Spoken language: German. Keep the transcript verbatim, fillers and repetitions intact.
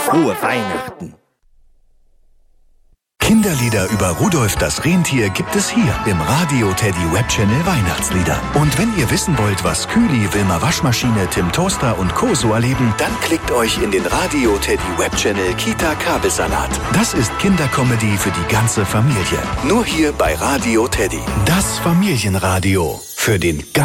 Frohe Weihnachten. Kinderlieder über Rudolf das Rentier gibt es hier im Radio Teddy Webchannel Weihnachtslieder. Und wenn ihr wissen wollt, was Kühli, Wilma Waschmaschine, Tim Toaster und Co. so erleben, dann klickt euch in den Radio Teddy Webchannel Kita Kabelsalat. Das ist Kindercomedy für die ganze Familie. Nur hier bei Radio Teddy. Das Familienradio für den